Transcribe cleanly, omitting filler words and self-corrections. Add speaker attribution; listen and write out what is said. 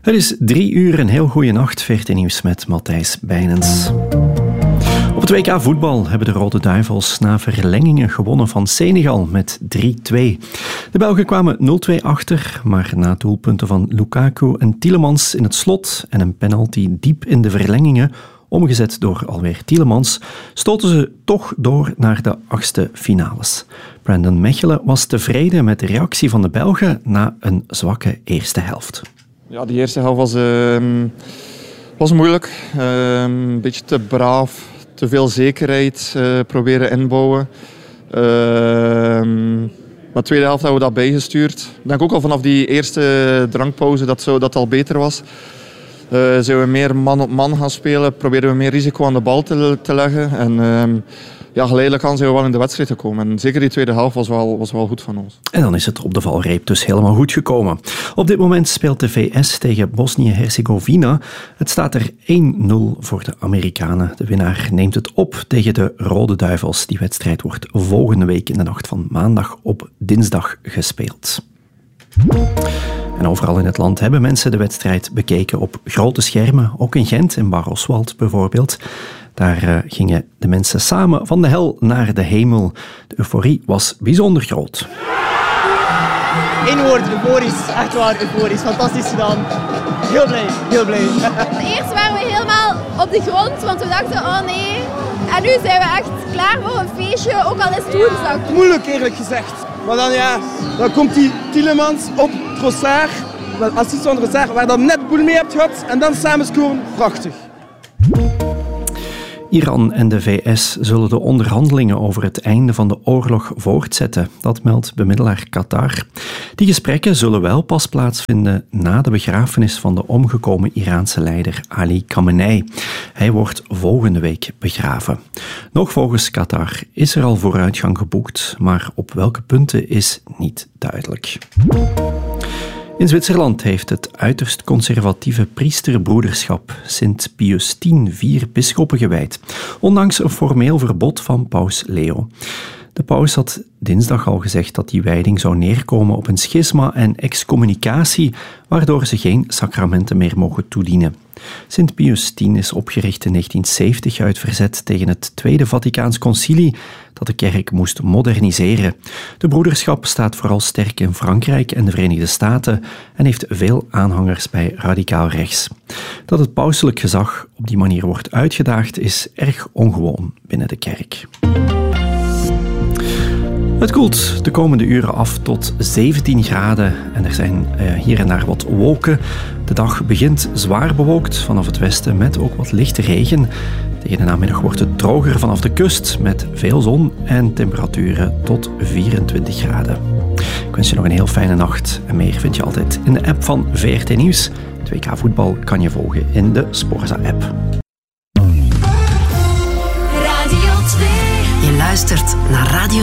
Speaker 1: Het is 3 uur, een heel goede nacht. VRT Nieuws met Matthijs Bijnens. Op het WK voetbal hebben de Rode Duivels na verlengingen gewonnen van Senegal met 3-2. De Belgen kwamen 0-2 achter, maar na doelpunten van Lukaku en Tielemans in het slot en een penalty diep in de verlengingen, omgezet door alweer Tielemans, stoten ze toch door naar de 8e finales. Brandon Mechelen was tevreden met de reactie van de Belgen na een zwakke eerste helft.
Speaker 2: Ja, die eerste helft was moeilijk. Een beetje te braaf, te veel zekerheid proberen inbouwen. Maar de tweede helft hebben we dat bijgestuurd. Ik denk ook al vanaf die eerste drankpauze dat al beter was. Zijn we meer man op man gaan spelen, proberen we meer risico aan de bal te leggen. En geleidelijk aan zijn we wel in de wedstrijd gekomen. En zeker die tweede helft was wel goed van ons.
Speaker 1: En dan is het op de valreep dus helemaal goed gekomen. Op dit moment speelt de VS tegen Bosnië-Herzegovina. Het staat er 1-0 voor de Amerikanen. De winnaar neemt het op tegen de Rode Duivels. Die wedstrijd wordt volgende week in de nacht van maandag op dinsdag gespeeld. En overal in het land hebben mensen de wedstrijd bekeken op grote schermen. Ook in Gent, in Bar Oswald bijvoorbeeld. Daar gingen de mensen samen van de hel naar de hemel. De euforie was bijzonder groot.
Speaker 3: Eén woord, euforisch. Echt waar, euforisch. Fantastisch gedaan. Heel blij, heel blij.
Speaker 4: Eerst waren we helemaal op de grond, want we dachten, oh nee. En nu zijn we echt klaar voor een feestje, ook al is het woensdag.
Speaker 3: Moeilijk eerlijk gezegd. Maar dan komt die Tielemans op Trossard, assist van Trossard, waar dan net Boel mee hebt gehad en dan samen scoren. Prachtig.
Speaker 1: Iran en de VS zullen de onderhandelingen over het einde van de oorlog voortzetten. Dat meldt bemiddelaar Qatar. Die gesprekken zullen wel pas plaatsvinden na de begrafenis van de omgekomen Iraanse leider Ali Khamenei. Hij wordt volgende week begraven. Nog volgens Qatar is er al vooruitgang geboekt, maar op welke punten is niet duidelijk. In Zwitserland heeft het uiterst conservatieve priesterbroederschap Sint Pius X 4 bisschoppen gewijd, ondanks een formeel verbod van paus Leo. De paus had dinsdag al gezegd dat die wijding zou neerkomen op een schisma en excommunicatie, waardoor ze geen sacramenten meer mogen toedienen. Sint Pius X is opgericht in 1970 uit verzet tegen het Tweede Vaticaans Concilie, dat de kerk moest moderniseren. De broederschap staat vooral sterk in Frankrijk en de Verenigde Staten en heeft veel aanhangers bij radicaal rechts. Dat het pauselijk gezag op die manier wordt uitgedaagd is erg ongewoon binnen de kerk. Het koelt de komende uren af tot 17 graden en er zijn hier en daar wat wolken. De dag begint zwaar bewolkt vanaf het westen met ook wat lichte regen. Tegen de namiddag wordt het droger vanaf de kust met veel zon en temperaturen tot 24 graden. Ik wens je nog een heel fijne nacht en meer vind je altijd in de app van VRT Nieuws. Het WK voetbal kan je volgen in de Sporza-app.
Speaker 5: Radio 2. Je luistert naar Radio